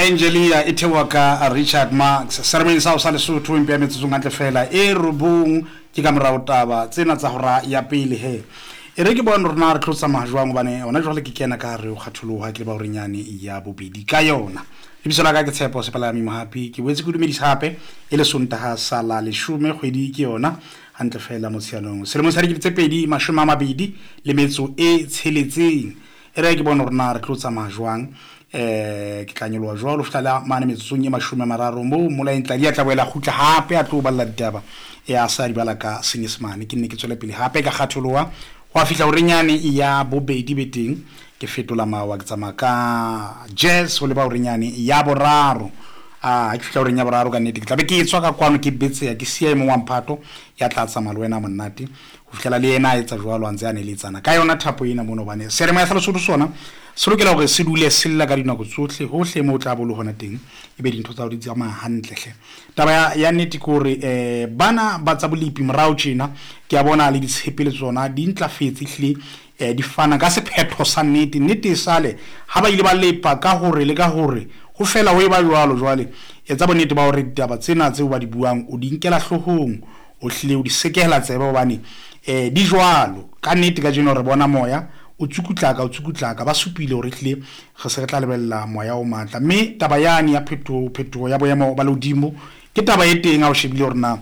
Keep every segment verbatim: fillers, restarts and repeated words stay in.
Angelia Itewaka Richard Marx sermon sa sa Lesotho impia metsotso ngantle fela e robong ke ka morao taba tsena tsa hora ya pele he e re ke bona rona re tlotsa majwang bane ona jwale ke kena ka re o kgatholoha ke le ba o renyane ya bobedi ka yona lebitso la ka ke tshepo se pala mi happy ke wetse go dumedisa hape e le sontaga sala le shume kgwedi ke yona hantle fela motsianong selemo sa re ke tsepedi mashome a mabedi le metso e tsheletseng e re ke bona rona re tlotsa majwang eh ke tlanyelwa jwalo fitala mane metsong e mashome a mararo mo mola entla dia tla boela khutla hape a tlo balla ditaba ya sa di bala ka senyesemane ke nne ke tswela pele hape ka kgatholoa wa fitla orenyane ya bobedi beteng ke fetola mawa ke tsamaka jazz ho le ba orenyane ya boraro a ke fitla orenya boraro ka nnete ke tlabe ke etswa ka kwano ke betse ya ke sia mo wa mphato ya tlatsa malwena monnate ho fitla le yena etsa jwalo antse a ne letsana ka yona thapo ina mono bane serema ya Lesotho sona se lokela hore se dule sella ka dinako tsohle hohle mo tla bolo hona teng e be dintho tsa ho di tsama hantlehle taba ya ya nnete ke hore eh bana ba tsa bolipi morao tjena ke a bona le ditshepele tsona di ntlafetse hle eh di fana ka sephetho sa nnete nnete sale ha ba ile ba lepa ka hore le ka hore ho fela ho e ba jwalo jwale etsa bonnete ba hore ditaba tsena tseo ba di buang o di nkela hlohong o hlile o di sekehela tsebe hobane eh di jwalo ka nnete ka jeno re bona moya o tsukutlaka o tsukutlaka ba supile hore hlile re se re tla lebella moya o matla mme taba yani ya phetho phetho ya boemo ba lodimo ke taba e teng a o shebile hore na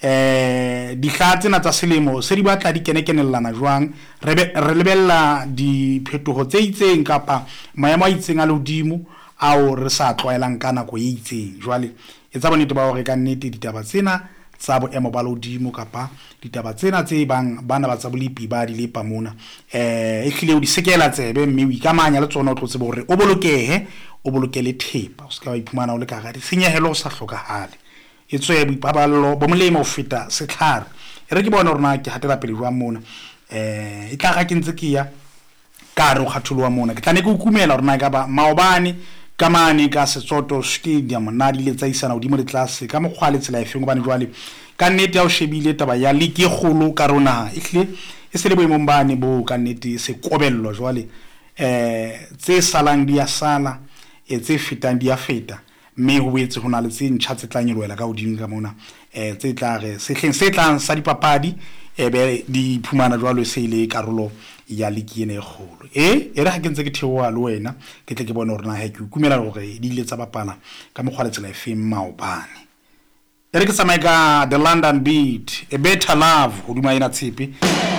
eh di khatsena tsa selemo se di batla di kenekenellana jwang re re lebella di phetho tse itseng kapa maemo a itseng a lodimo ao re sa tlwaelang kana go itseng jwale etsa bonnete ba hore ka nnete ditaba tsena tsa boemo ba lodimo kapa ditaba tsena tse bang bana ba tsa bolipi ba di lepa mona eh e hlile o di sekela tsebe mme o ikamanya le tsona o tlotse hore o bolokehe o bolokele thepa o ska ba iphumana o le ka ga di senyehelo sa hlokahale e tswe boipaballo bo molemo o feta setlhare e re ke bona rona ke hatela pele jwa mona eh e tla ga ke ntse ke ya ka re o khatholoa mona ke tlane ke ukumela rona ka ba maobane kamane ka setsoto stadium na di le tsaisana o di mo le tlase ka mokgwa le tsela efeng bane jwale ka nnete ya o shebile taba ya league e golo ka rona ehle e se le boemong bane bo ka nnete se kobello jwale eh tse salang di ya sala e tse fitang di ya feta mme ho wetse hona le tse ntjha tse tlanyelwela ka hodimo ka mona eh tse tla re se hleng se tlang sa dipapadi e be di phumana jwalo se ile karolo ya league ene golo eh e re ha ke ntse ke theoa le wena ke tle ke bona hore na ha ke ukumela hore di ile tsa bapala ka mokgwa le tsela efeng maobane e re ke tsamaye ka the London Beat a better love ho duma ena tshepe